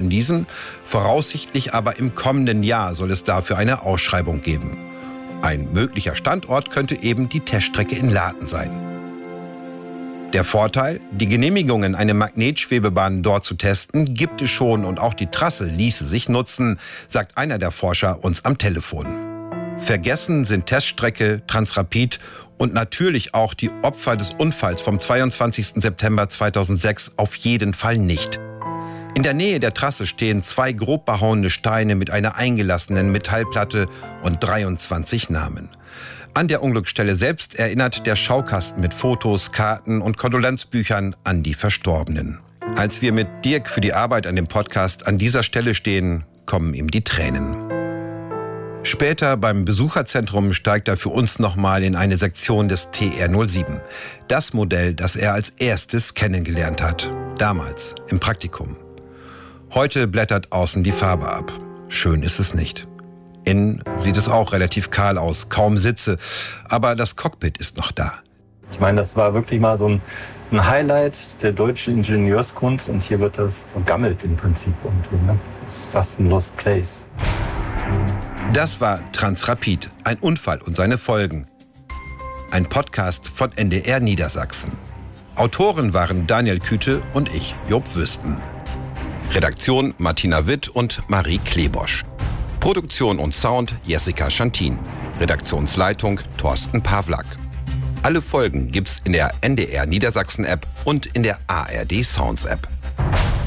in diesem, voraussichtlich aber im kommenden Jahr soll es dafür eine Ausschreibung geben. Ein möglicher Standort könnte eben die Teststrecke in Laaten sein. Der Vorteil, die Genehmigungen, eine Magnetschwebebahn dort zu testen, gibt es schon und auch die Trasse ließe sich nutzen, sagt einer der Forscher uns am Telefon. Vergessen sind Teststrecke, Transrapid und natürlich auch die Opfer des Unfalls vom 22. September 2006 auf jeden Fall nicht. In der Nähe der Trasse stehen 2 grob behauene Steine mit einer eingelassenen Metallplatte und 23 Namen. An der Unglücksstelle selbst erinnert der Schaukasten mit Fotos, Karten und Kondolenzbüchern an die Verstorbenen. Als wir mit Dirk für die Arbeit an dem Podcast an dieser Stelle stehen, kommen ihm die Tränen. Später beim Besucherzentrum steigt er für uns nochmal in eine Sektion des TR07. Das Modell, das er als erstes kennengelernt hat. Damals im Praktikum. Heute blättert außen die Farbe ab. Schön ist es nicht. Innen sieht es auch relativ kahl aus, kaum Sitze. Aber das Cockpit ist noch da. Ich meine, das war wirklich mal so ein Highlight der deutschen Ingenieurskunst. Und hier wird das vergammelt im Prinzip. Das ist fast ein Lost Place. Das war Transrapid, ein Unfall und seine Folgen. Ein Podcast von NDR Niedersachsen. Autoren waren Daniel Küte und ich, Job Wüsten. Redaktion Martina Witt und Marie Klebosch. Produktion und Sound Jessica Schantin. Redaktionsleitung Thorsten Pawlak. Alle Folgen gibt's in der NDR Niedersachsen App und in der ARD Sounds App.